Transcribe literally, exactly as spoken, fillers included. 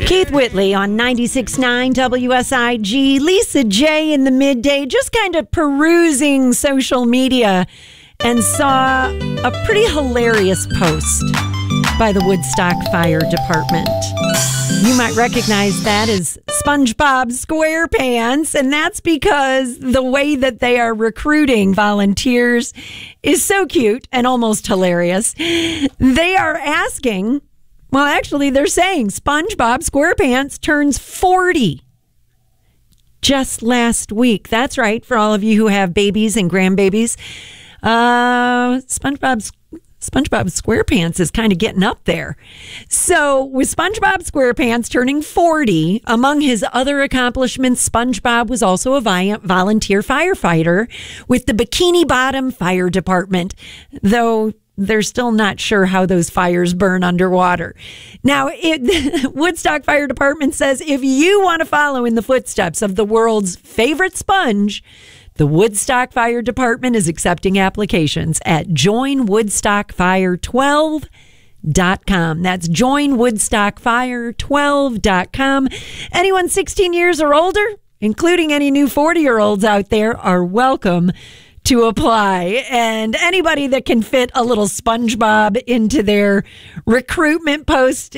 Keith Whitley on ninety-six point nine W S I G. Lisa J in the midday, just kind of perusing social media and saw a pretty hilarious post by the Woodstock Fire Department. You might recognize that as SpongeBob SquarePants, and that's because the way that they are recruiting volunteers is so cute and almost hilarious. They are asking, well, actually, they're saying SpongeBob SquarePants turns forty just last week. That's right, for all of you who have babies and grandbabies. Uh, SpongeBob's SpongeBob SquarePants is kind of getting up there. So with SpongeBob SquarePants turning forty, among his other accomplishments, SpongeBob was also a vi- volunteer firefighter with the Bikini Bottom Fire Department, though they're still not sure how those fires burn underwater. Now, it, Woodstock Fire Department says if you want to follow in the footsteps of the world's favorite sponge, the Woodstock Fire Department is accepting applications at join woodstock fire twelve dot com. That's join woodstock fire twelve dot com. Anyone sixteen years or older, including any new forty-year-olds out there, are welcome to apply. And anybody that can fit a little SpongeBob into their recruitment post